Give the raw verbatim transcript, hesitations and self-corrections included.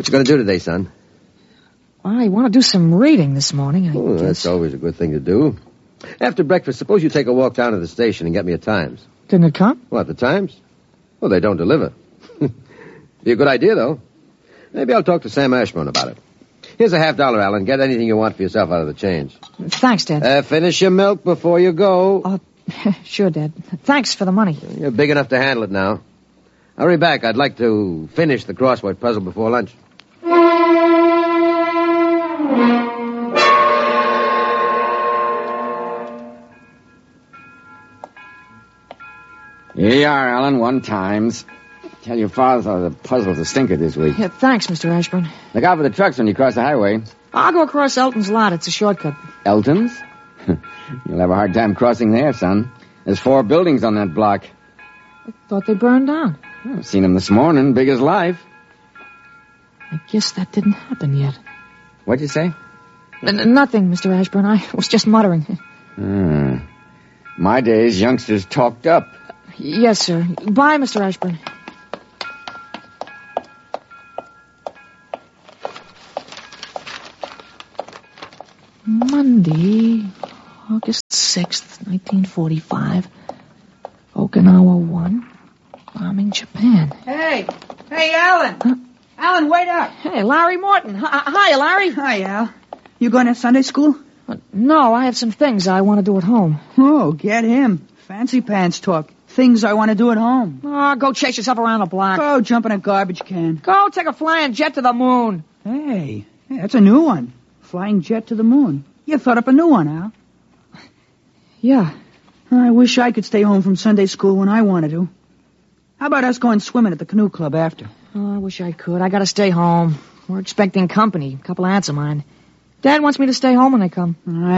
What you going to do today, son? I want to do some reading this morning, I Oh, guess. that's always a good thing to do. After breakfast, suppose you take a walk down to the station and get me a Times. Didn't it come? What, the Times? Well, they don't deliver. Be a good idea, though. Maybe I'll talk to Sam Ashburn about it. Here's a half dollar, Alan. Get anything you want for yourself out of the change. Thanks, Dad. Uh, finish your milk before you go. Oh, sure, Dad. Thanks for the money. You're big enough to handle it now. Hurry back. I'd like to finish the crossword puzzle before lunch. Here you are, Alan, one Times. Tell your father the puzzle's a stinker this week. Yeah, thanks, Mister Ashburn. Look out for the trucks when you cross the highway. I'll go across Elton's lot. It's a shortcut. Elton's? You'll have a hard time crossing there, son. There's four buildings on that block. I thought they burned down. I've seen them this morning, big as life. I guess that didn't happen yet. What'd you say? N- nothing, Mister Ashburn. I was just muttering. Hmm. My days, youngsters talked up. Yes, sir. Bye, Mister Ashburn. Monday, August sixth, nineteen forty-five. Okinawa one. Bombing Japan. Hey. Hey, Alan. Huh? Alan, wait up. Hey, Larry Morton. Hi, hi, Larry. Hi, Al. You going to Sunday school? Uh, No, I have some things I want to do at home. Oh, get him. Fancy pants talk. Things I want to do at home. Oh, go chase yourself around the block. Go jump in a garbage can. Go take a flying jet to the moon. Hey, hey, that's a new one. Flying jet to the moon. You thought up a new one, Al. Yeah. I wish I could stay home from Sunday school when I wanted to. How about us going swimming at the canoe club after? Oh, I wish I could. I gotta stay home. We're expecting company. A couple of aunts of mine. Dad wants me to stay home when they come. I